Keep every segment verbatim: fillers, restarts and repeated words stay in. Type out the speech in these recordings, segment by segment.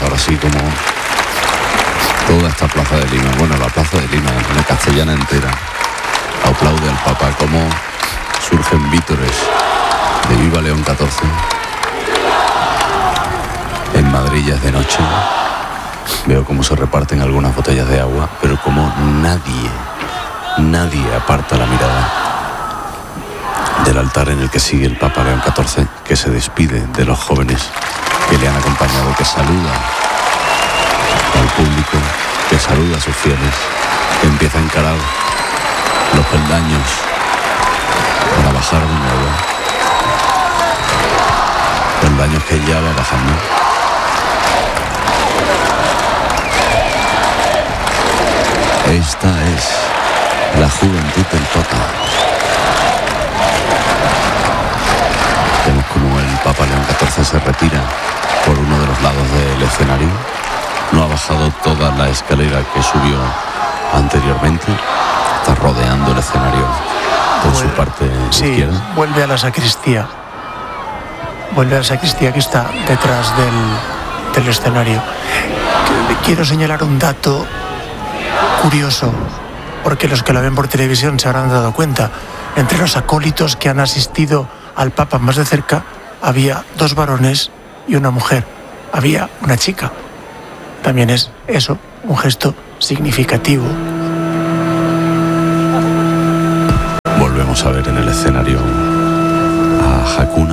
ahora sí como toda esta plaza de Lima, bueno, la plaza de Lima, una castellana entera, aplaude al Papa, como surgen vítores de Viva León catorce. En Madrid ya es de noche, veo cómo se reparten algunas botellas de agua, pero como nadie, nadie aparta la mirada del altar en el que sigue el Papa León catorce, que se despide de los jóvenes que le han acompañado, que saluda al público, que saluda a sus fieles, que empieza a encarar los peldaños para bajar de nuevo, peldaños que ya va bajando. Esta es la juventud del Papa. Vemos como el Papa León catorce se retira por uno de los lados del escenario. No ha bajado toda la escalera que subió anteriormente. Está rodeando el escenario por su parte sí, izquierda. Vuelve a la sacristía. Vuelve a la sacristía que está detrás del, del escenario. Quiero señalar un dato curioso, porque los que lo ven por televisión se habrán dado cuenta. Entre los acólitos que han asistido al Papa más de cerca, había dos varones y una mujer. Había una chica. También es eso, un gesto significativo. Volvemos a ver en el escenario a Hakuna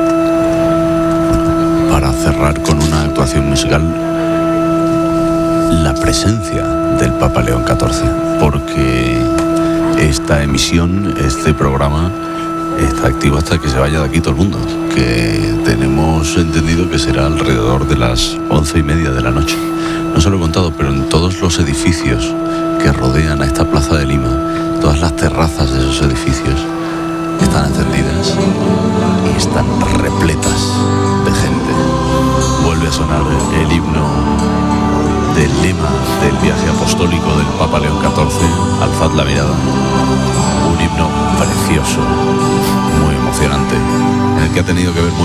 para cerrar con una actuación musical la presencia del Papa León catorce, porque esta emisión, este programa está activo hasta que se vaya de aquí todo el mundo, que tenemos entendido que será alrededor de las once y media de la noche. No se lo he contado, pero en todos los edificios que rodean a esta plaza de Lima, todas las terrazas de esos edificios están encendidas y están repletas de gente. Vuelve a sonar el himno del lema del viaje apostólico del Papa León catorce, Alzad la mirada. Un himno precioso, muy emocionante, en el que ha tenido que ver